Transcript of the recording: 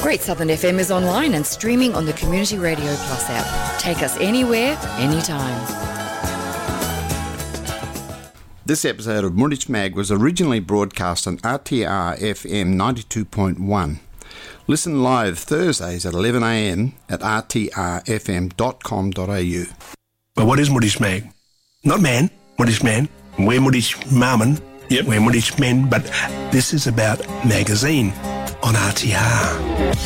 Great Southern FM is online and streaming on the Community Radio Plus app. Take us anywhere, anytime. This episode of Murich Mag was originally broadcast on RTR FM 92.1. Listen live Thursdays at 11 a.m. at rtrfm.com.au. But what is Murich Mag? Not man, Murich man. We're Murich Marmon. Yep, we're Murich men, but this is about magazine on RTR.